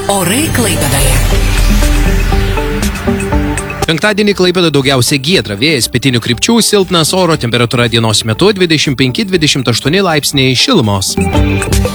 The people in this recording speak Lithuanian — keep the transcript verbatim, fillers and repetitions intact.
Orai Klaipėdoje. Penktadienį Klaipėda daugiausiai giedra, vėjas pietinių krypčių, silpnas oro, temperatūra dienos metu dvidešimt penki dvidešimt aštuoni laipsniai šilumos.